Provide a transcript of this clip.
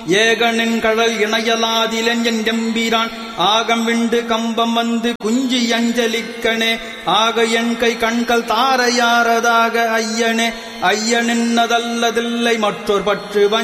ஏகனின் கடல் இணையலாதிலன் என் எம்பிரான் ஆகம் விண்டு கம்பம் வந்து குஞ்சி அஞ்சலிக்கனே ஆக என் கை கண்கள் தாரையாரதாக ஐயனே ஐயனின்னதல்லதில்லை மற்றொரு பற்று